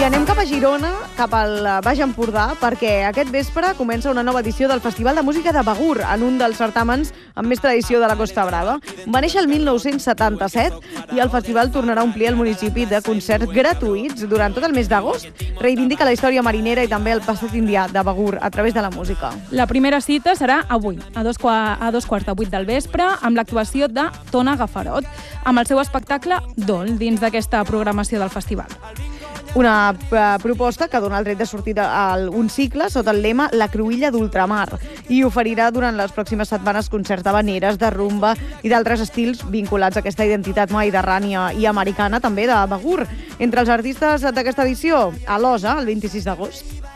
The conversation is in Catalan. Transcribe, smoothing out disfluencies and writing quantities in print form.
anem cap a Girona, cap al Baix Empordà, perquè aquest vespre comença una nova edició del Festival de Música de Begur, en un dels certàmens amb més tradició de la Costa Brava. Va néixer el 1977 i el festival tornarà a omplir el municipi de concerts gratuïts durant tot el mes d'agost. Reivindica la història marinera i també el passat indià de Begur a través de la música. La primera cita serà avui, a dos quarts de 8 del vespre, amb l'actuació de Tona Gafarot, amb el seu espectacle Dol, dins d'aquesta programació del festival. Una proposta que dona el dret de sortir a un cicle sota el lema La Cruïlla d'Ultramar i oferirà durant les pròximes setmanes concerts d'habaneres, de rumba i d'altres estils vinculats a aquesta identitat mediterrània i americana, també de Begur. Entre els artistes d'aquesta edició, Alosa, el 26 d'agost.